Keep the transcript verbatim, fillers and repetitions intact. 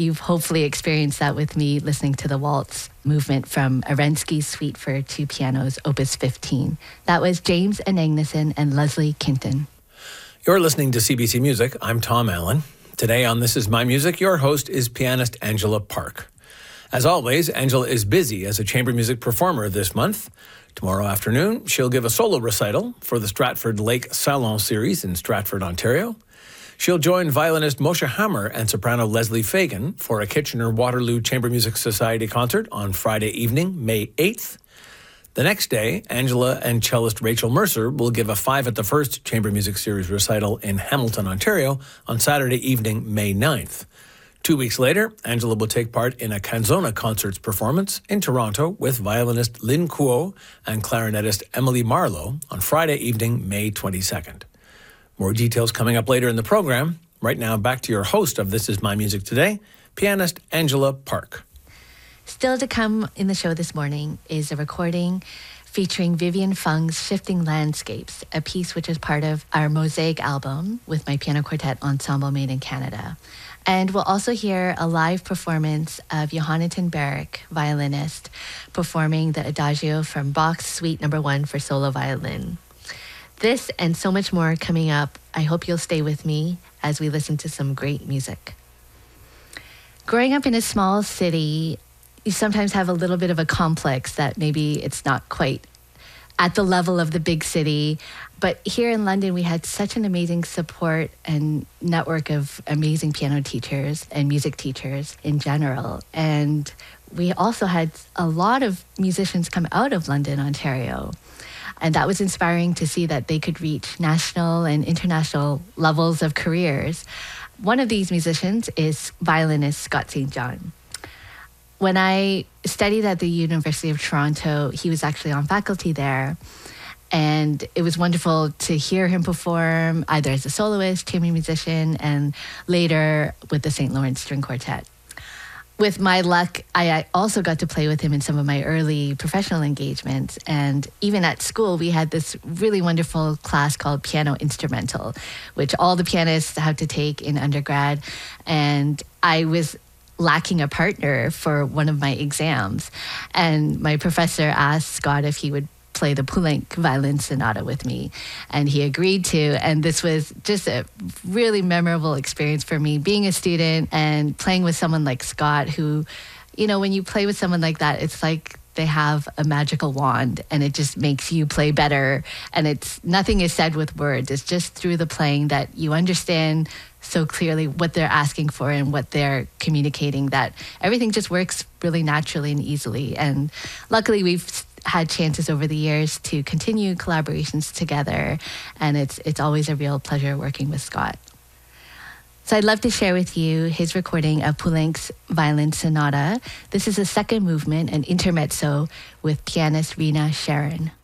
you've hopefully experienced that with me listening to the waltz movement from Arensky's Suite for Two Pianos, Opus fifteen. That was James Anagnason and Leslie Kinton. You're listening to C B C Music. I'm Tom Allen. Today on This Is My Music, your host is pianist Angela Park. As always, Angela is busy as a chamber music performer this month. Tomorrow afternoon, she'll give a solo recital for the Stratford Lake Salon Series in Stratford, Ontario. She'll join violinist Moshe Hammer and soprano Leslie Fagan for a Kitchener-Waterloo Chamber Music Society concert on Friday evening, May eighth. The next day, Angela and cellist Rachel Mercer will give a Five at the First Chamber Music Series recital in Hamilton, Ontario on Saturday evening, May ninth. Two weeks later, Angela will take part in a Canzona Concerts performance in Toronto with violinist Lynn Kuo and clarinetist Emily Marlowe on Friday evening, May twenty-second. More details coming up later in the program. Right now, back to your host of This Is My Music Today, pianist Angela Park. Still to come in the show this morning is a recording featuring Vivian Fung's Shifting Landscapes, a piece which is part of our Mosaic album with my piano quartet ensemble made in Canada. And we'll also hear a live performance of Johannatan Barrick, violinist, performing the Adagio from Bach's Suite Number One for solo violin. This and so much more coming up. I hope you'll stay with me as we listen to some great music. Growing up in a small city, you sometimes have a little bit of a complex that maybe it's not quite at the level of the big city. But here in London, we had such an amazing support and network of amazing piano teachers and music teachers in general. And we also had a lot of musicians come out of London, Ontario. And that was inspiring to see that they could reach national and international levels of careers. One of these musicians is violinist Scott Saint John. When I studied at the University of Toronto, he was actually on faculty there. And it was wonderful to hear him perform either as a soloist, chamber musician, and later with the Saint Lawrence String Quartet. With my luck, I also got to play with him in some of my early professional engagements. And even at school, we had this really wonderful class called Piano Instrumental, which all the pianists have to take in undergrad. And I was lacking a partner for one of my exams. And my professor asked Scott if he would play the Poulenc Violin Sonata with me, and he agreed to. And this was just a really memorable experience for me, being a student and playing with someone like Scott, who, you know, when you play with someone like that, it's like they have a magical wand and it just makes you play better. And it's nothing is said with words. It's just through the playing that you understand so clearly what they're asking for and what they're communicating, that everything just works really naturally and easily. And luckily we've had chances over the years to continue collaborations together, and it's it's always a real pleasure working with Scott. So I'd love to share with you his recording of Poulenc's Violin Sonata. This is the second movement, an intermezzo with pianist Rena Sharon.